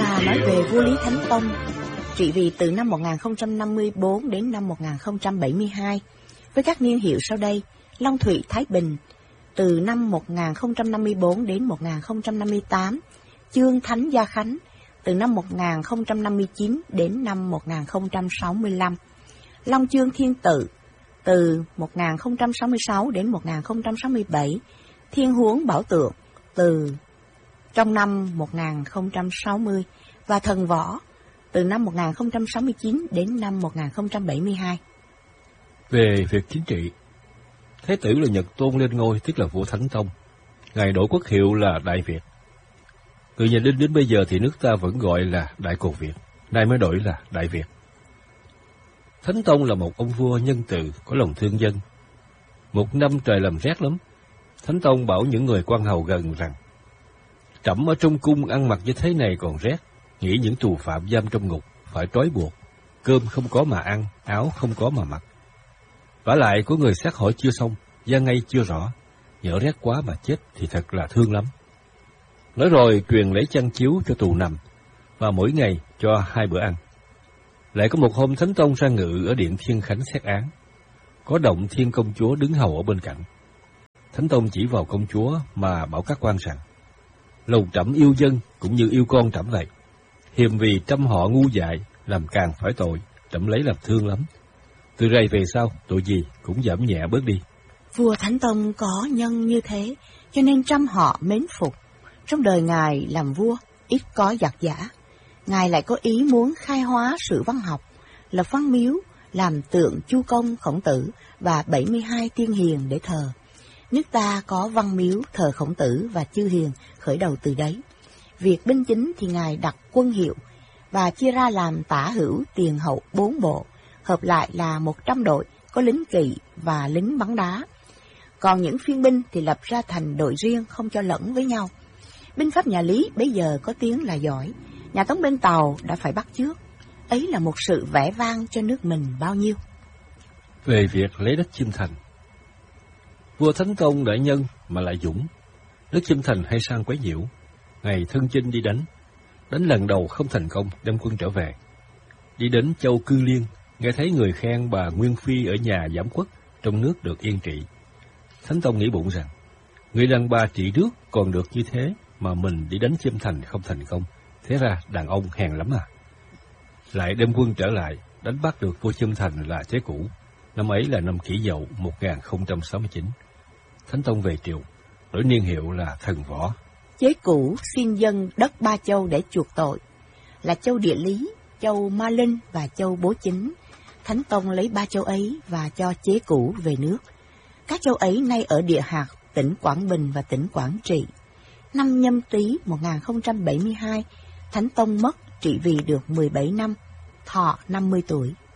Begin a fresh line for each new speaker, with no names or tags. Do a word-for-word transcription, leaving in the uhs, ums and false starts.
Và nói về vua Lý Thánh Tông, trị vì từ năm một nghìn không trăm năm mươi tư đến năm một nghìn không trăm bảy mươi hai, với các niên hiệu sau đây: Long Thụy Thái Bình từ năm một nghìn không trăm năm mươi tư đến một nghìn không trăm năm mươi tám, Chương Thánh Gia Khánh từ năm một nghìn không trăm năm mươi chín đến năm một nghìn không trăm sáu mươi lăm, Long Chương Thiên Tự từ một nghìn không trăm sáu mươi sáu đến một nghìn không trăm sáu mươi bảy, Thiên Huống Bảo Tượng từ trong năm một nghìn không trăm sáu mươi và Thần Võ từ năm một nghìn không trăm sáu mươi chín đến năm một nghìn không trăm bảy mươi hai.
Về việc chính trị, Thái tử là Nhật Tôn lên ngôi, tức là vua Thánh Tông. Ngài đổi quốc hiệu là Đại Việt. Từ nhà Đinh đến bây giờ thì nước ta vẫn gọi là Đại Cột Việt, nay mới đổi là Đại Việt. Thánh Tông là một ông vua nhân từ, có lòng thương dân. Một năm trời làm rét lắm, Thánh Tông bảo những người quan hầu gần rằng: trẫm ở trong cung ăn mặc như thế này còn rét, nghĩ những tù phạm giam trong ngục phải trói buộc, cơm không có mà ăn, áo không có mà mặc. Vả lại có người xác hỏi chưa xong, da ngay chưa rõ, nhỡ rét quá mà chết thì thật là thương lắm. Nói rồi truyền lấy chăn chiếu cho tù nằm, và mỗi ngày cho hai bữa ăn. Lại có một hôm Thánh Tông ra ngự ở điện Thiên Khánh xét án, có Động Thiên Công Chúa đứng hầu ở bên cạnh. Thánh Tông chỉ vào công chúa mà bảo các quan rằng: lòng trẫm yêu dân cũng như yêu con trẫm vậy. Hiềm vì trăm họ ngu dại, làm càng phải tội, trẫm lấy làm thương lắm. Từ đây về sau, tội gì cũng giảm nhẹ bớt đi.
Vua Thánh Tông có nhân như thế, cho nên trăm họ mến phục. Trong đời Ngài làm vua, ít có giặc giả. Ngài lại có ý muốn khai hóa sự văn học, lập văn miếu, làm tượng Chu Công, Khổng Tử và bảy mươi hai tiên hiền để thờ. Nước ta có văn miếu thờ Khổng Tử và chư hiền khởi đầu từ đấy. Việc binh chính thì Ngài đặt quân hiệu và chia ra làm tả hữu tiền hậu bốn bộ, hợp lại là một trăm đội, có lính kỵ và lính bắn đá. Còn những phiên binh thì lập ra thành đội riêng, không cho lẫn với nhau. Binh pháp nhà Lý bây giờ có tiếng là giỏi, nhà Tống bên Tàu đã phải bắt chước. Ấy là một sự vẻ vang cho nước mình bao nhiêu.
Về việc lấy đất Chiêm Thành, vua Thánh Tông đại nhân mà lại dũng, đất Chiêm Thành hay sang quấy nhiễu. Ngày thân chinh đi đánh, đánh lần đầu không thành công, đem quân trở về. Đi đến châu Cư Liên, nghe thấy người khen bà Nguyên Phi ở nhà giảm quốc, trong nước được yên trị. Thánh Tông nghĩ bụng rằng: người đàn bà trị nước còn được như thế, mà mình đi đánh Chiêm Thành không thành công, thế ra đàn ông hèn lắm à. Lại đem quân trở lại, đánh bắt được vua Chiêm Thành là Chế Cũ. Năm ấy là năm Kỷ Dậu một nghìn không trăm sáu mươi chín. Thánh Tông về triều, đổi niên hiệu là Thần Võ.
Chế Cũ xin dân đất ba châu để chuộc tội, là châu Địa Lý, châu Ma Linh và châu Bố Chính. Thánh Tông lấy ba châu ấy và cho Chế Cũ về nước. Các châu ấy nay ở địa hạt tỉnh Quảng Bình và tỉnh Quảng Trị. Năm Nhâm Tý một nghìn không trăm bảy mươi hai, Thánh Tông mất, trị vì được mười bảy năm, thọ năm mươi tuổi.